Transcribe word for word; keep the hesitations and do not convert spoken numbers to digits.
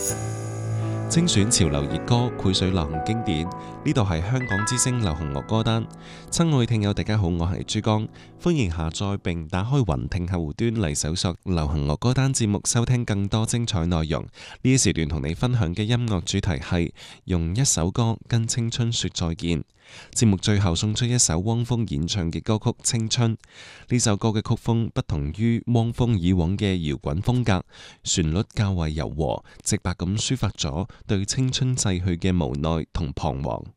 精選潮流熱歌，繪水流行經典。呢度係香港之聲流行樂歌單。親愛聽友，大家好，我係珠江，歡迎下載並打開雲聽客戶端嚟搜索流行樂歌單節目，收聽更多精彩內容。呢一時段同你分享嘅音樂主題係用一首歌跟青春說再見。節目最後送出一首汪峰演唱嘅歌曲《青春》。呢首歌嘅曲風不同於汪峰以往嘅搖滾風格，旋律較為柔和，直白咁抒發咗對青春逝去嘅無奈同彷徨。